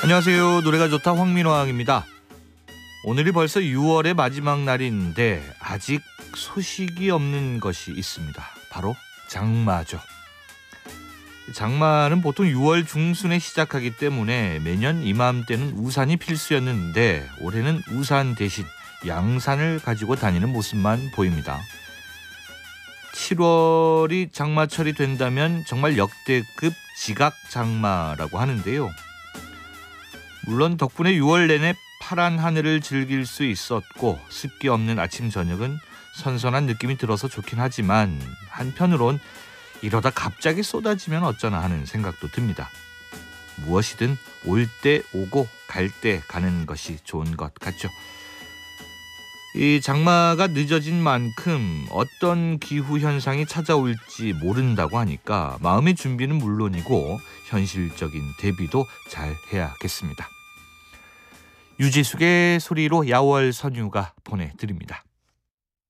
안녕하세요. 노래가 좋다 황민호항입니다. 오늘이 벌써 6월의 마지막 날인데 아직 소식이 없는 것이 있습니다. 바로 장마죠. 장마는 보통 6월 중순에 시작하기 때문에 매년 이맘때는 우산이 필수였는데 올해는 우산 대신 양산을 가지고 다니는 모습만 보입니다. 7월이 장마철이 된다면 정말 역대급 지각 장마라고 하는데요. 물론 덕분에 6월 내내 파란 하늘을 즐길 수 있었고 습기 없는 아침 저녁은 선선한 느낌이 들어서 좋긴 하지만 한편으론 이러다 갑자기 쏟아지면 어쩌나 하는 생각도 듭니다. 무엇이든 올 때 오고 갈 때 가는 것이 좋은 것 같죠. 이 장마가 늦어진 만큼 어떤 기후 현상이 찾아올지 모른다고 하니까 마음의 준비는 물론이고 현실적인 대비도 잘 해야겠습니다. 유지숙의 소리로 야월 선유가 보내드립니다.